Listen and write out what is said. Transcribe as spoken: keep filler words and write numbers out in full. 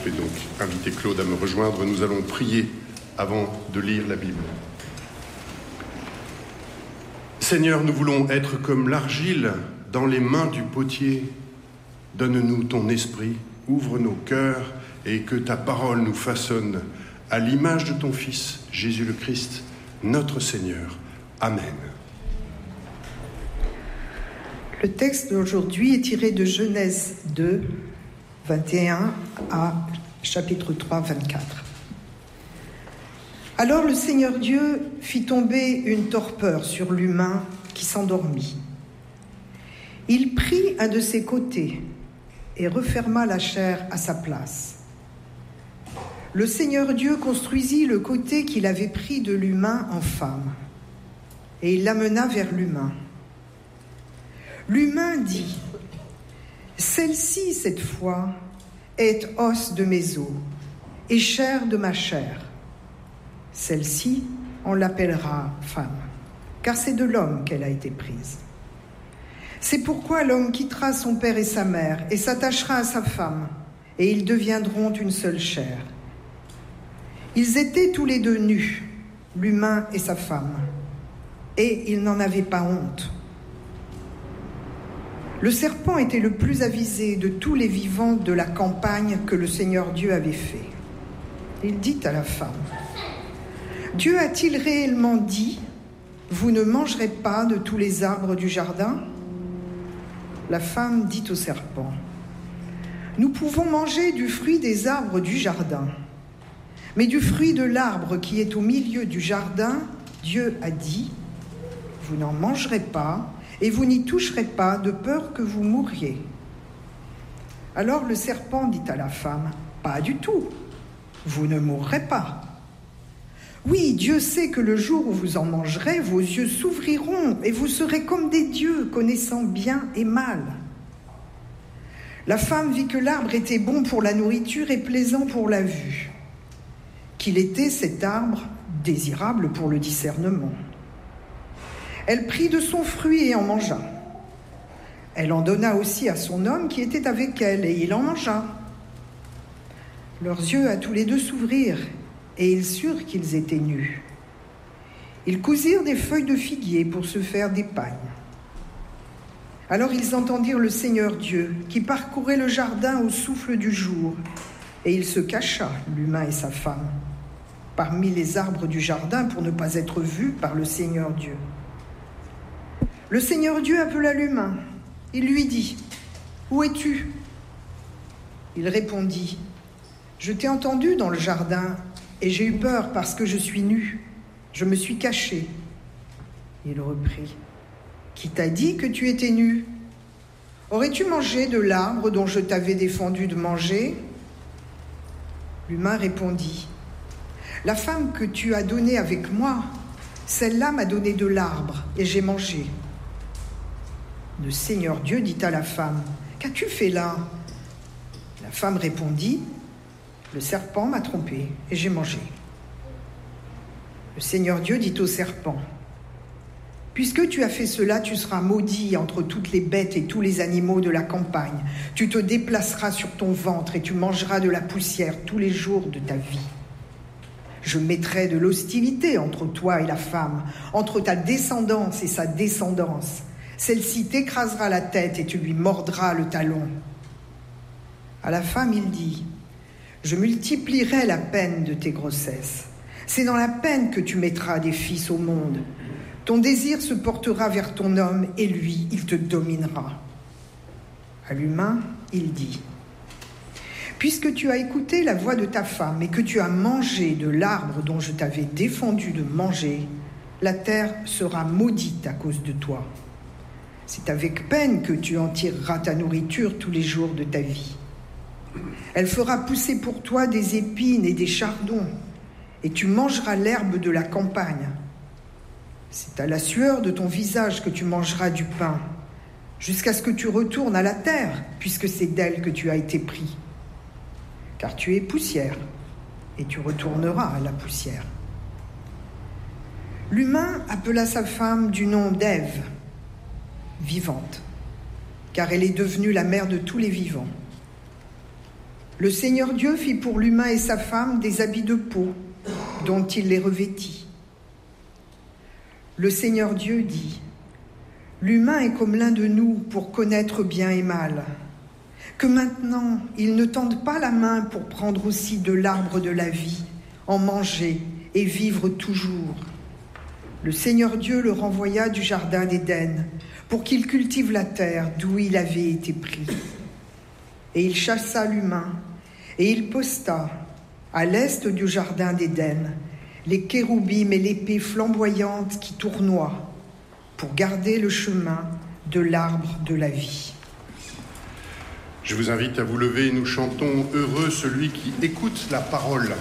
vais donc inviter Claude à me rejoindre. Nous allons prier avant de lire la Bible. Seigneur, nous voulons être comme l'argile dans les mains du potier. Donne-nous ton esprit, ouvre nos cœurs et que ta parole nous façonne à l'image de ton Fils, Jésus le Christ, notre Seigneur. Amen. Le texte d'aujourd'hui est tiré de Genèse deux, vingt et un à chapitre trois, vingt-quatre. Alors le Seigneur Dieu fit tomber une torpeur sur l'humain qui s'endormit. Il prit un de ses côtés et referma la chair à sa place. Le Seigneur Dieu construisit le côté qu'il avait pris de l'humain en femme, et il l'amena vers l'humain. L'humain dit : « Celle-ci, cette fois, est os de mes os et chair de ma chair. Celle-ci, on l'appellera femme, car c'est de l'homme qu'elle a été prise. C'est pourquoi l'homme quittera son père et sa mère et s'attachera à sa femme, et ils deviendront une seule chair. Ils étaient tous les deux nus, l'humain et sa femme, et ils n'en avaient pas honte. Le serpent était le plus avisé de tous les vivants de la campagne que le Seigneur Dieu avait fait. Il dit à la femme : « Dieu a-t-il réellement dit : vous ne mangerez pas de tous les arbres du jardin ? » La femme dit au serpent : « Nous pouvons manger du fruit des arbres du jardin, mais du fruit de l'arbre qui est au milieu du jardin, Dieu a dit : vous n'en mangerez pas, et vous n'y toucherez pas, de peur que vous mouriez. » Alors le serpent dit à la femme : « Pas du tout, vous ne mourrez pas. Oui, Dieu sait que le jour où vous en mangerez, vos yeux s'ouvriront, et vous serez comme des dieux, connaissant bien et mal. » La femme vit que l'arbre était bon pour la nourriture et plaisant pour la vue, qu'il était cet arbre désirable pour le discernement. Elle prit de son fruit et en mangea. Elle en donna aussi à son homme qui était avec elle, et il en mangea. Leurs yeux à tous les deux s'ouvrirent, et ils surent qu'ils étaient nus. Ils cousirent des feuilles de figuier pour se faire des pagnes. Alors ils entendirent le Seigneur Dieu qui parcourait le jardin au souffle du jour, et il se cacha, l'humain et sa femme, parmi les arbres du jardin pour ne pas être vu par le Seigneur Dieu. Le Seigneur Dieu appela l'humain. Il lui dit : « Où es-tu ? » Il répondit : « Je t'ai entendu dans le jardin, et j'ai eu peur parce que je suis nu. Je me suis caché. » Il reprit : « Qui t'a dit que tu étais nu ? Aurais-tu mangé de l'arbre dont je t'avais défendu de manger ? » L'humain répondit : « La femme que tu as donnée avec moi, celle-là m'a donné de l'arbre, et j'ai mangé. » Le Seigneur Dieu dit à la femme : « Qu'as-tu fait là ? » La femme répondit : « Le serpent m'a trompée et j'ai mangé. » Le Seigneur Dieu dit au serpent : « Puisque tu as fait cela, tu seras maudit entre toutes les bêtes et tous les animaux de la campagne. Tu te déplaceras sur ton ventre et tu mangeras de la poussière tous les jours de ta vie. Je mettrai de l'hostilité entre toi et la femme, entre ta descendance et sa descendance. Celle-ci t'écrasera la tête et tu lui mordras le talon. » À la femme, il dit : « Je multiplierai la peine de tes grossesses. C'est dans la peine que tu mettras des fils au monde. Ton désir se portera vers ton homme et lui, il te dominera. » À l'humain, il dit : « Puisque tu as écouté la voix de ta femme et que tu as mangé de l'arbre dont je t'avais défendu de manger, la terre sera maudite à cause de toi. C'est avec peine que tu en tireras ta nourriture tous les jours de ta vie. Elle fera pousser pour toi des épines et des chardons, et tu mangeras l'herbe de la campagne. C'est à la sueur de ton visage que tu mangeras du pain, jusqu'à ce que tu retournes à la terre, puisque c'est d'elle que tu as été pris. Car tu es poussière, et tu retourneras à la poussière. » L'humain appela sa femme du nom d'Ève, vivante, car elle est devenue la mère de tous les vivants. Le Seigneur Dieu fit pour l'humain et sa femme des habits de peau dont il les revêtit. Le Seigneur Dieu dit : l'humain est comme l'un de nous pour connaître bien et mal. Que maintenant il ne tende pas la main pour prendre aussi de l'arbre de la vie, en manger et vivre toujours. Le Seigneur Dieu le renvoya du jardin d'Éden pour qu'il cultive la terre d'où il avait été pris. Et il chassa l'humain, et il posta, à l'est du jardin d'Éden, les kéroubim et l'épée flamboyante qui tournoient, pour garder le chemin de l'arbre de la vie. Je vous invite à vous lever et nous chantons « Heureux celui qui écoute la parole ».